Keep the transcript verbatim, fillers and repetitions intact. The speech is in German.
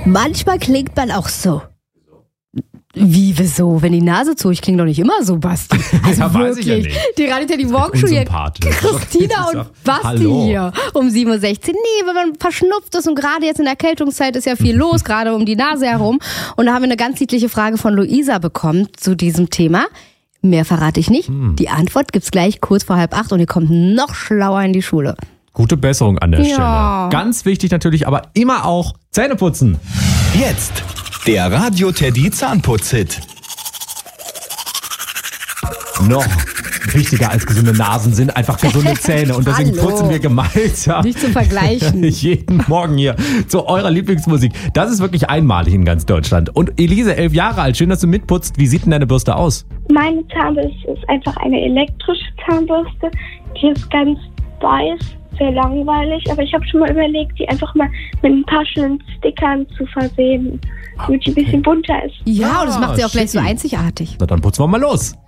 Manchmal klingt man auch so. Wie, wieso? Wenn die Nase zu, ich klinge doch nicht immer so, Basti. Also ja, weiß ich ja nicht. Die Radio die Morgenshow hier, Christina und Basti Hallo. hier um sieben Uhr sechzehn. Nee, wenn man verschnupft ist und gerade jetzt in der Erkältungszeit ist ja viel los, gerade um die Nase herum. Und da haben wir eine ganz niedliche Frage von Luisa bekommen zu diesem Thema. Mehr verrate ich nicht. Hm. Die Antwort gibt's gleich kurz vor halb acht und ihr kommt noch schlauer in die Schule. Gute Besserung an der Ja. Stelle. Ganz wichtig natürlich, aber immer auch Zähne putzen. Jetzt der Radio Teddy Zahnputz-Hit. Noch wichtiger als gesunde Nasen sind einfach gesunde Zähne. Und deswegen Hallo. putzen wir gemeinsam Nicht zu vergleichen. jeden Morgen hier zu eurer Lieblingsmusik. Das ist wirklich einmalig in ganz Deutschland. Und Elise, elf Jahre alt, schön, dass du mitputzt. Wie sieht denn deine Bürste aus? Meine Zahnbürste ist einfach eine elektrische Zahnbürste. Die ist ganz weiß, sehr langweilig. Aber ich habe schon mal überlegt, die einfach mal mit ein paar schönen Stickern zu versehen, damit die ein bisschen bunter ist. Ja, und das macht sie auch gleich so schicki. einzigartig. Na, dann putzen wir mal los.